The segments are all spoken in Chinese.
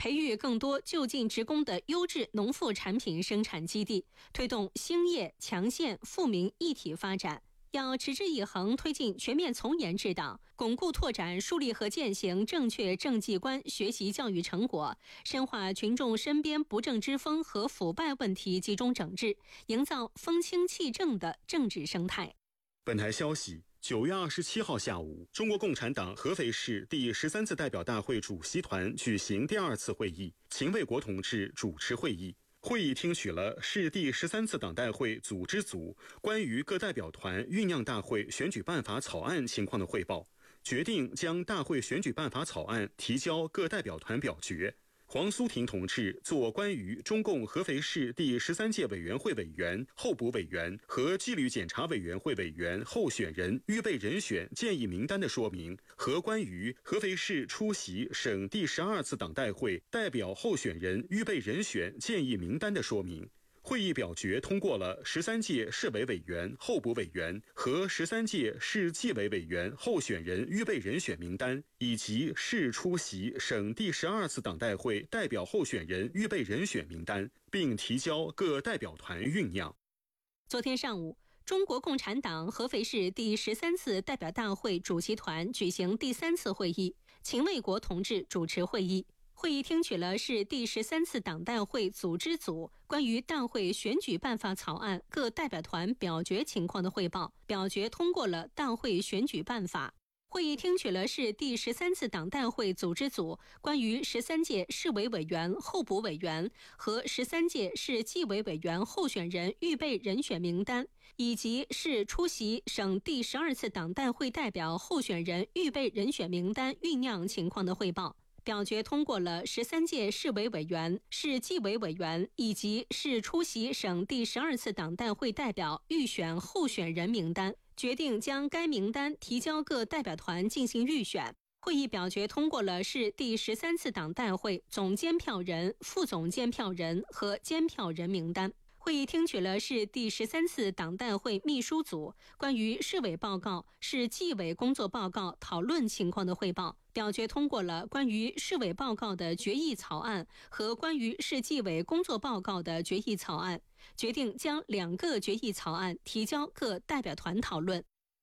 培育更多就近职工的优质农副产品生产基地，推动兴业、强县、富民一体发展。要持之以恒推进全面从严治党，巩固拓展树立和践行正确政绩观学习教育成果，深化群众身边不正之风和腐败问题集中整治，营造风清气正的政治生态。 本台消息，9月27号下午，中国共产党合肥市第13次代表大会主席团举行第2次会议，秦卫国同志主持会议。会议听取了市第13次党代会组织组关于各代表团酝酿大会选举办法草案情况的汇报，决定将大会选举办法草案提交各代表团表决。黄苏婷同志作关于中共合肥市第13届委员会委员、候补委员和纪律检查委员会委员候选人预备人选建议名单的说明和关于合肥市出席省第12次党代会代表候选人预备人选建议名单的说明。会议表决通过了13届市委委员、候补委员和13届市纪委委员候选人预备人选名单，以及市出席省第12次党代会代表候选人预备人选名单，并提交各代表团酝酿。 昨天上午，中国共产党合肥市第13次代表大会主席团举行第3次会议，秦卫国同志主持会议。会议听取了市第13次党代会组织组关于大会选举办法草案各代表团表决情况的汇报，表决通过了大会选举办法。会议听取了市第13次党代会组织组关于13届市委委员、候补委员和13届市纪委委员候选人预备人选名单，以及市出席省第12次党代会代表候选人预备人选名单酝酿情况的汇报。表决通过了13届市委委员、市纪委委员以及市出席省第12次党代会代表预选候选人名单，决定将该名单提交各代表团进行预选。会议表决通过了市第13次党代会总监票人、副总监票人和监票人名单。会议听取了市第13次党代会秘书组关于市委报告、市纪委工作报告讨论情况的汇报，表决通过了关于市委报告的决议草案和关于市纪委工作报告的决议草案，决定将2个决议草案提交各代表团讨论。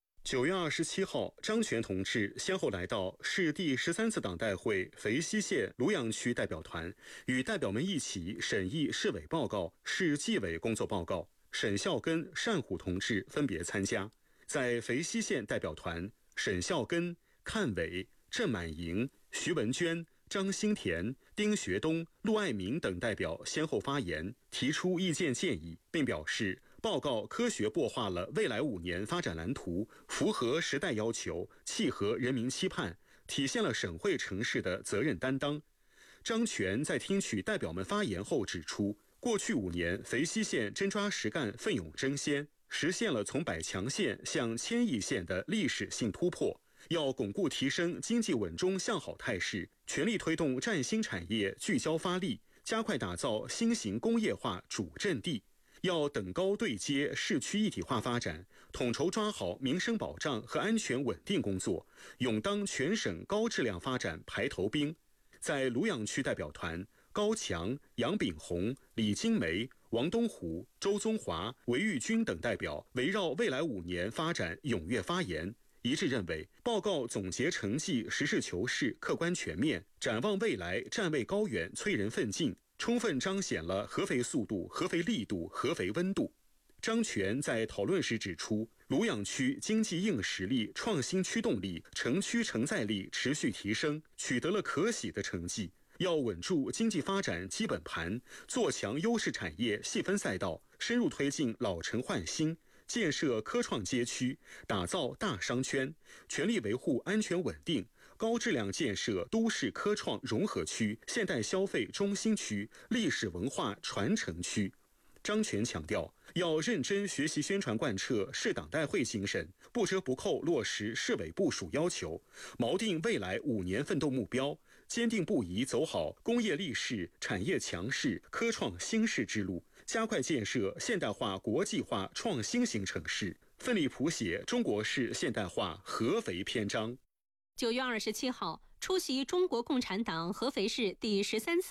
9月27号，张全同志先后来到市第13次党代会肥西县庐阳区代表团，与代表们一起审议市委报告、市纪委工作报告。沈孝根、单虎同志分别参加。在肥西县代表团，沈孝根、阚伟、郑满莹、徐文娟、张兴田、丁学东、陆爱民等代表先后发言，提出意见建议，并表示报告科学擘画了未来5年发展蓝图，符合时代要求，契合人民期盼，体现了省会城市的责任担当。张全在听取代表们发言后指出，过去5年，肥西县真抓实干，奋勇争先，实现了从百强县向千亿县的历史性突破。要巩固提升经济稳中向好态势，全力推动崭新产业聚焦发力，加快打造新型工业化主阵地。要等高对接市区一体化发展，统筹抓好民生保障和安全稳定工作，勇当全省高质量发展排头兵。在庐阳区代表团，高强、杨炳宏、李金梅、王东虎、周宗华、韦玉军等代表围绕未来5年发展踊跃发言，一致认为报告总结成绩实事求是、客观全面，展望未来站位高远、催人奋进，充分彰显了合肥速度、合肥力度、合肥温度。张全在讨论时指出，庐阳区经济硬实力、创新驱动力、城区承载力持续提升，取得了可喜的成绩。要稳住经济发展基本盘，做强优势产业细分赛道，深入推进老城换新，建设科创街区，打造大商圈，全力维护安全稳定，高质量建设都市科创融合区、现代消费中心区、历史文化传承区。张全强调，要认真学习宣传贯彻市党代会精神，不折不扣落实市委部署要求，锚定未来5年奋斗目标，坚定不移走好工业立市、产业强势、科创新市之路，加快建设现代化国际化创新型城市，奋力谱写中国式现代化合肥篇章。 9月27号，出席中国共产党合肥市第13次